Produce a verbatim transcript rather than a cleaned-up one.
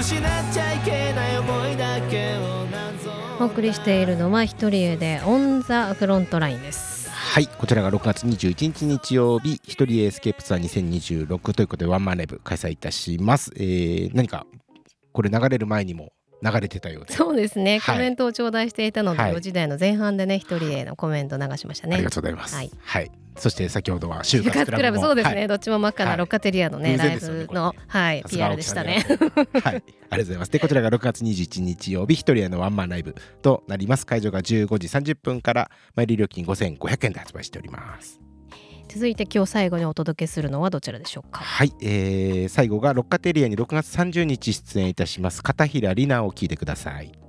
失っちゃいけない思いだけを謎お送りしているのは一人絵でオンザフロントラインです。 はい、こちらがろくがつにじゅういちにち日曜日、一人エスケープツアーにせんにじゅうろくということでワンマンライブ開催いたします。えー、何かこれ流れる前にも流れてたようで、 そうですね、 はい、 コメントを頂戴していたので、 はい、 ごじ台の前半でね一人へのコメント流しましたね。 ありがとうございます。 はい、 はい、そして先ほどは就就活クラブ、そうですね、 はい、 どっちも真っ赤なロッカテリアのね、はい、ライブの、ね、はい、ピーアール でしたね。はい、 ありがとうございます。でこちらがろくがつにじゅういちにち日曜日、一人へのワンマンライブとなります。会場がじゅうごじさんじゅっぷんから前売り料金ごせんごひゃくえんで発売しております。 続いて今日最後にお届けするのはどちらでしょうか。 はい、えー、最後がロッカテリアにろくがつさんじゅうにち出演いたします片平里奈を聞いてください。